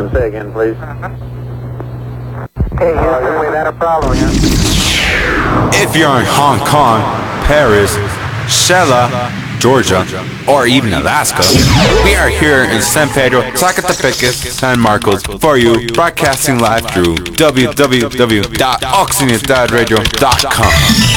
Houston, say again, please. Hey, Houston, we've had a problem here. If you're in Hong Kong, Paris, Shela, Georgia, or even Alaska, we are here in San Pedro, Zacatepec, San Marcos for you, broadcasting live through www.oxygendadradio.com.